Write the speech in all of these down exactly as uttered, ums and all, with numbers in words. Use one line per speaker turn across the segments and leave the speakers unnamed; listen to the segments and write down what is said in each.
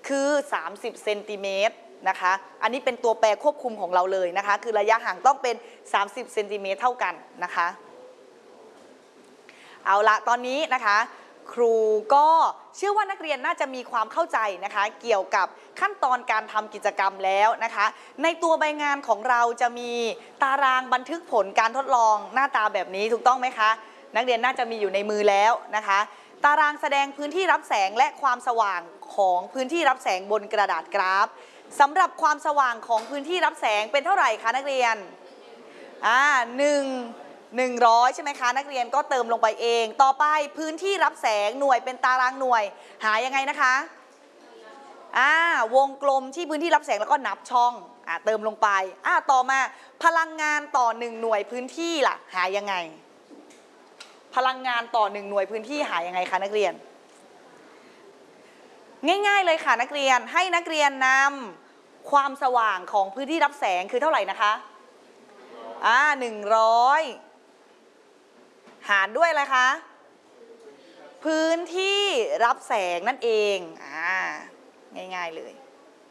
คือสามสิบเซนติเมตรนะคะอันนี้เป็นตัวแปรควบคุมของเราเลยนะคะคือระยะห่างต้องเป็นสามสิบเซนติเมตรเท่ากันนะคะเอาละตอนนี้นะคะครูก็เชื่อว่านักเรียนน่าจะมีความเข้าใจนะคะเกี่ยวกับขั้นตอนการทำกิจกรรมแล้วนะคะในตัวใบงานของเราจะมีตารางบันทึกผลการทดลองหน้าตาแบบนี้ถูกต้องไหมคะนักเรียนน่าจะมีอยู่ในมือแล้วนะคะตารางแสดงพื้นที่รับแสงและความสว่างของพื้นที่รับแสงบนกระดาษกราฟสำหรับความสว่างของพื้นที่รับแสงเป็นเท่าไหร่คะนักเรียนอ่าหนึ่งหนึ่งร้อยใช่ไหมคะนักเรียนก็เติมลงไปเองต่อไปพื้นที่รับแสงหน่วยเป็นตารางหน่วยหายังไงนะคะอ่าวงกลมที่พื้นที่รับแสงแล้วก็นับช่องอ่าเติมลงไปอ่าต่อมาพลังงานต่อหนึ่งหน่วยพื้นที่ล่ะหายังไงพลังงานต่อหนึ่งหน่วยพื้นที่หายังไงคะนักเรียนง่ายๆเลยค่ะนักเรียนให้นักเรียนนำความสว่างของพื้นที่รับแสงคือเท่าไหร่นะคะอ่าหนึ่งร้อยหารด้วยอะไรคะพื้นที่รับแสงนั่นเองอ่าง่ายๆเลย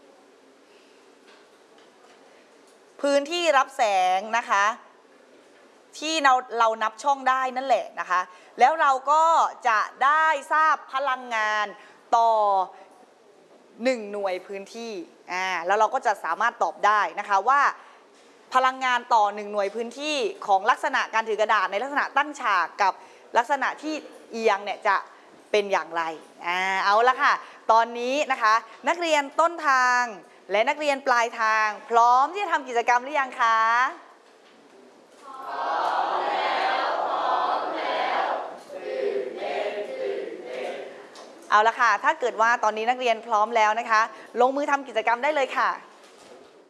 พื้นที่รับแสงนะคะที่เราเรานับช่องได้นั่นแหละนะคะแล้วเราก็จะได้ทราบพลังงานต่อหนึ่งหน่วยพื้นที่อ่าแล้วเราก็จะสามารถตอบได้นะคะว่าพลังงานต่อหนึ่งหน่วยพื้นที่ของลักษณะการถือกระดาษในลักษณะตั้งฉากกับลักษณะที่เอียงเนี่ยจะเป็นอย่างไรอ่าเอาละค่ะตอนนี้นะคะนักเรียนต้นทางและนักเรียนปลายทางพร้อมที่จะทำกิจกรรมหรือยังคะพร้อมแล้วพร้อมแล้วตื่นเต้นตื่นเต้นเอาละค่ะถ้าเกิดว่าตอนนี้นักเรียนพร้อมแล้วนะคะลงมือทำกิจกรรมได้เลยค่ะ